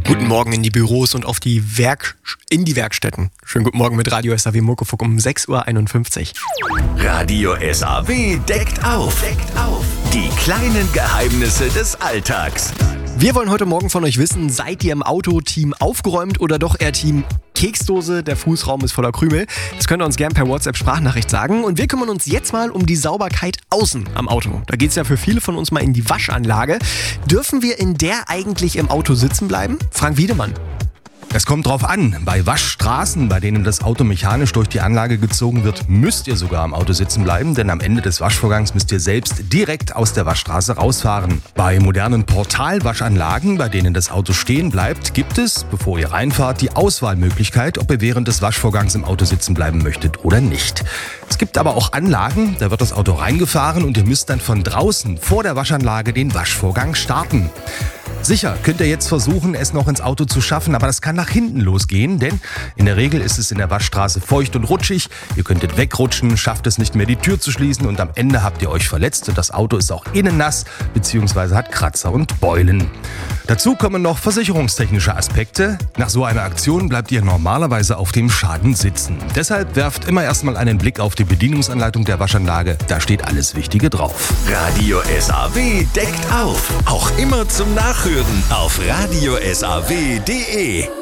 Guten Morgen in die Büros und in die Werkstätten. Schönen guten Morgen mit Radio SAW Muckefuck um 6.51 Uhr. Radio SAW deckt auf. Die kleinen Geheimnisse des Alltags. Wir wollen heute Morgen von euch wissen, seid ihr im Auto Team aufgeräumt oder doch eher Team Keksdose, der Fußraum ist voller Krümel? Das könnt ihr uns gerne per WhatsApp-Sprachnachricht sagen. Und wir kümmern uns jetzt mal um die Sauberkeit außen am Auto. Da geht es ja für viele von uns mal in die Waschanlage. Dürfen wir in der eigentlich im Auto sitzen bleiben? Frank Wiedemann. Es kommt drauf an. Bei Waschstraßen, bei denen das Auto mechanisch durch die Anlage gezogen wird, müsst ihr sogar am Auto sitzen bleiben, denn am Ende des Waschvorgangs müsst ihr selbst direkt aus der Waschstraße rausfahren. Bei modernen Portalwaschanlagen, bei denen das Auto stehen bleibt, gibt es, bevor ihr reinfahrt, die Auswahlmöglichkeit, ob ihr während des Waschvorgangs im Auto sitzen bleiben möchtet oder nicht. Es gibt aber auch Anlagen, da wird das Auto reingefahren und ihr müsst dann von draußen vor der Waschanlage den Waschvorgang starten. Sicher könnt ihr jetzt versuchen, es noch ins Auto zu schaffen, aber das kann nach hinten losgehen, denn in der Regel ist es in der Waschstraße feucht und rutschig. Ihr könntet wegrutschen, schafft es nicht mehr, die Tür zu schließen und am Ende habt ihr euch verletzt und das Auto ist auch innen nass bzw. hat Kratzer und Beulen. Dazu kommen noch versicherungstechnische Aspekte. Nach so einer Aktion bleibt ihr normalerweise auf dem Schaden sitzen. Deshalb werft immer erstmal einen Blick auf die Bedienungsanleitung der Waschanlage, da steht alles Wichtige drauf. Radio SAW deckt auf. Auch immer zum Nachhören auf radiosaw.de.